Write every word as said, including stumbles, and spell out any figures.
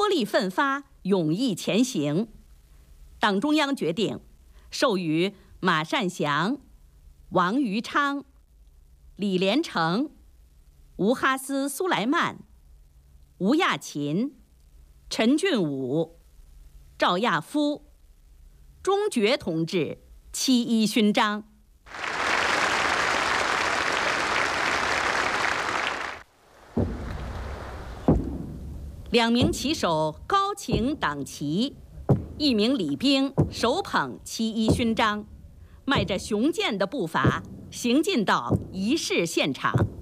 力奋发，勇毅前行。党中央决定授予马善祥、王余昌、李连成、吴哈斯·苏莱曼、吴亚琴、陈俊武、赵亚夫、钟觉同志七一勋章。两名旗手高擎党旗，一名礼兵手捧七一勋章，迈着雄健的步伐行进到仪式现场。